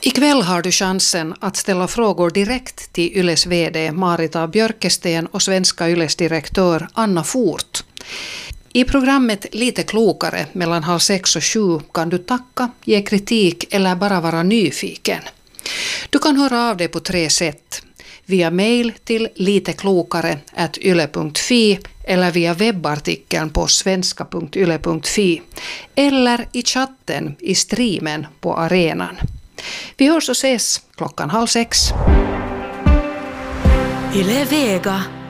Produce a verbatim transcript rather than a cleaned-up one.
Ikväll har du chansen att ställa frågor direkt till Yles vd Marita Björkesten och svenska Yles direktör Anna Fort. I programmet Lite klokare mellan halv sex och sju kan du tacka, ge kritik eller bara vara nyfiken. Du kan höra av dig på tre sätt. Via mail till liteklokare at yle punkt fi eller via webbartikeln på svenska punkt yle punkt fi eller i chatten i streamen på arenan. Vi hörs och ses klockan halv sex. Yle Vega.